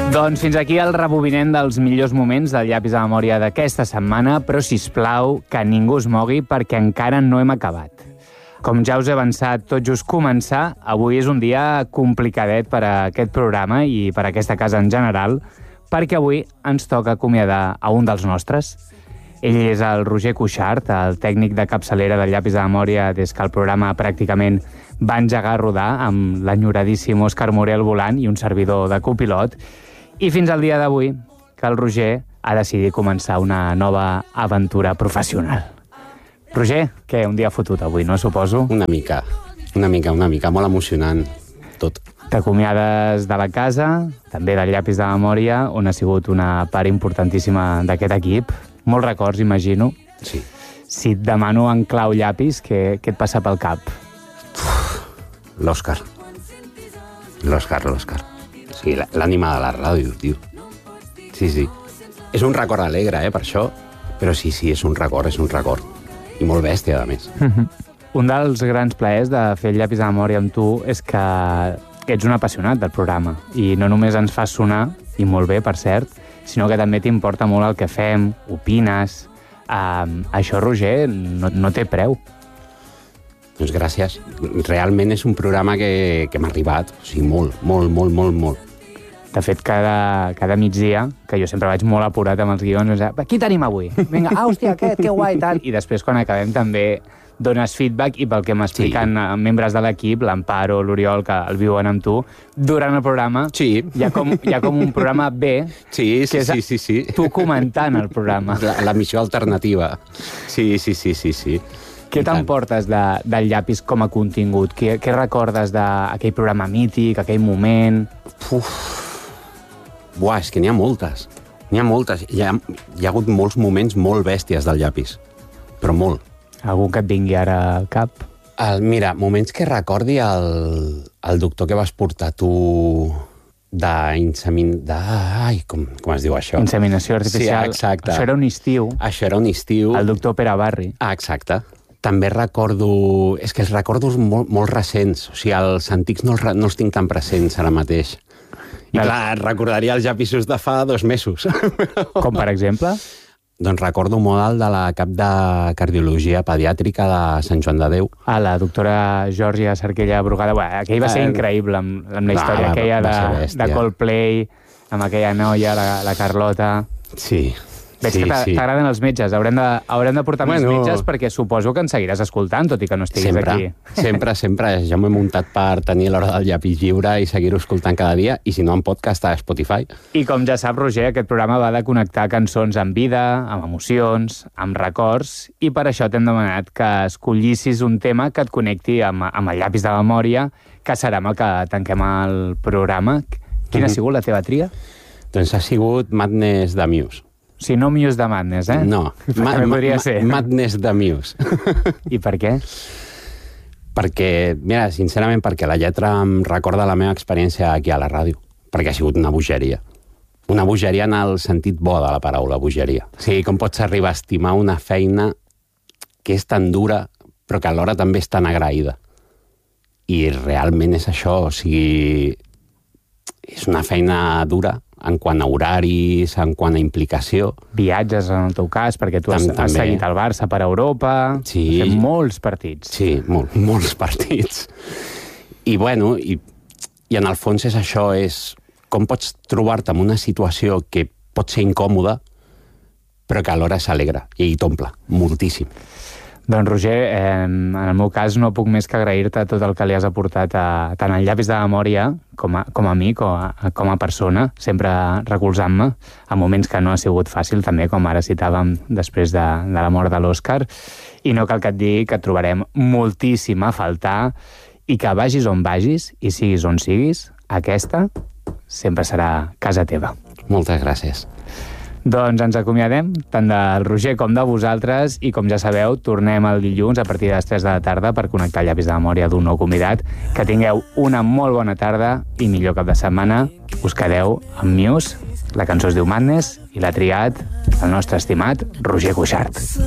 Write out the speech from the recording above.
Doncs fins aquí el rebobinem dels millors moments del llapis de memòria d'aquesta setmana, però sisplau que ningú es mogui perquè encara no hem acabat. Com ja us he avançat tot just començar, avui és un dia complicadet per a aquest programa i per a aquesta casa en general, perquè avui ens toca acomiadar a un dels nostres. Ell és el Roger Cuixart, el tècnic de capçalera del llapis de memòria des que el programa pràcticament va engegar a rodar amb l'enyoradíssim Òscar Moré al volant i un servidor de copilot. I fins al dia d'avui, que el Roger ha decidit començar una nova aventura professional. Roger, què? Un dia fotut avui, no? Suposo. Una mica. Molt emocionant, tot. T'acomiades de la casa, també del llapis de memòria, on ha sigut una part importantíssima d'aquest equip. Molts records, imagino. Sí. Si et demano en clau llapis, què et passa pel cap? L'Òscar. Sí, l'ànima de la ràdio, tio. Sí. És un record alegre, per això. Però sí, és un record. I molt bèstia, a més. Un dels grans plaers de fer el llapis de memòria amb tu és que ets un apassionat del programa. I no només ens fas sonar, i molt bé, per cert, sinó que també t'importa molt el que fem, opines. Això, Roger, no té preu. Doncs gràcies. Realment és un programa que m'ha arribat. O sigui, molt. De fet, cada migdia, que jo sempre vaig molt apurat amb els guions, qui tenim avui? Vinga, hòstia, aquest, que guai, tal. I després, quan acabem, també dones feedback i pel que m'expliquen membres de l'equip, l'Amparo, l'Oriol, que el viuen amb tu, durant el programa hi ha com un programa B, que és tu comentant el programa. La missió alternativa. Sí. Què t'emportes del llapis com a contingut? Què recordes d'aquell programa mític, aquell moment? És que n'hi ha moltes. Hi ha hagut molts moments molt bèsties del llapis. Però molt. Algun que et vingui ara al cap? Mira, moments que recordi el doctor que vas portar tu com es diu això? Inseminació artificial. Sí, exacte. Això era un estiu. El doctor Pere Barri. Exacte. També recordo... És que els recordos molt recents. O sigui, els antics no els tinc tan presents ara mateix. I clar, recordaria els llapisos de fa 2 mesos. Com per exemple? Doncs recordo molt el de la cap de cardiologia pediàtrica de Sant Joan de Déu. La doctora Georgia Sarquella Brugada. Aquell va ser increïble amb la història aquella de Coldplay, amb aquella noia, la Carlota. Sí. Veig que t'agraden els metges. Haurem de portar més metges perquè suposo que ens seguiràs escoltant, tot i que no estiguis aquí. Sempre. Ja m'he muntat per tenir l'hora del llapis lliure i seguir-ho escoltant cada dia, i si no, en podcast a Spotify. I com ja sap, Roger, aquest programa va de connectar cançons amb vida, amb emocions, amb records, i per això t'hem demanat que escollissis un tema que et connecti amb el llapis de memòria, que serà amb el que tanquem el programa. Quina ha sigut la teva tria? Doncs ha sigut Madness de Muse. Si no Muse de Madness, No, podria ser. Madness de Muse. I per què? Perquè, mira, sincerament, perquè la lletra em recorda la meva experiència aquí a la ràdio. Perquè ha sigut una bogeria. Una bogeria en el sentit bo de la paraula, bogeria. O sigui, com pots arribar a estimar una feina que és tan dura, però que alhora també és tan agraïda. I realment és això, o sigui... És una feina dura, en quant a horaris, en quant a implicació. Viatges, en el teu cas, perquè tu has seguit el Barça per Europa, has fet molts partits. Sí, molts partits. I, bueno, i en el fons és això, és com pots trobar-te en una situació que pot ser incòmoda, però que alhora és alegre i t'omple moltíssim. Doncs, Roger, en el meu cas no puc més que agrair-te tot el que li has aportat tant al llapis de memòria com a mi, com a persona, sempre recolzant-me en moments que no ha sigut fàcil, també, com ara citàvem després de la mort de l'Òscar. I no cal que et digui que et trobarem moltíssim a faltar i que vagis on vagis i siguis on siguis, aquesta sempre serà casa teva. Moltes gràcies. Doncs ens acomiadem, tant del Roger com de vosaltres, i com ja sabeu, tornem el dilluns a partir de les 3 de la tarda per connectar el llapis de memòria d'un nou convidat. Que tingueu una molt bona tarda i millor cap de setmana. Us quedeu amb Muse, la cançó es diu Madness, i l'ha triat el nostre estimat Roger Cuixart.